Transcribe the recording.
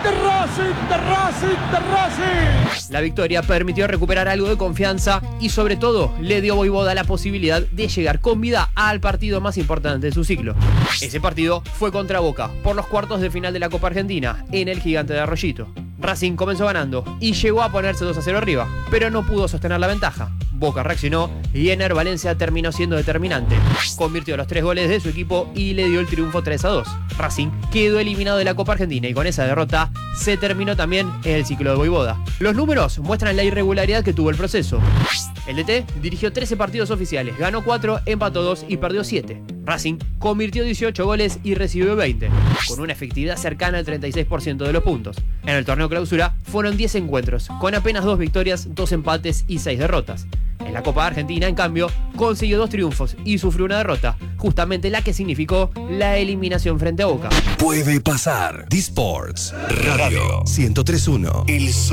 Racing. La victoria permitió recuperar algo de confianza y sobre todo le dio a Voivoda la posibilidad de llegar con vida al partido más importante de su ciclo. Ese partido fue contra Boca por los cuartos de final de la Copa Argentina en el Gigante de Arroyito. Racing comenzó ganando y llegó a ponerse 2-0 arriba, pero no pudo sostener la ventaja. Boca reaccionó y Ener Valencia terminó siendo determinante. Convirtió los 3 goles de su equipo y le dio el triunfo 3-2. Racing quedó eliminado de la Copa Argentina y con esa derrota se terminó también el ciclo de Voivoda. Los números muestran la irregularidad que tuvo el proceso. El DT dirigió 13 partidos oficiales, ganó 4, empató 2 y perdió 7. Racing convirtió 18 goles y recibió 20, con una efectividad cercana al 36% de los puntos. En el torneo clausura fueron 10 encuentros, con apenas 2 victorias, 2 empates y 6 derrotas. En la Copa Argentina, en cambio, consiguió 2 triunfos y sufrió una derrota, justamente la que significó la eliminación frente a Boca. Puede pasar. D-Sports Radio 103.1.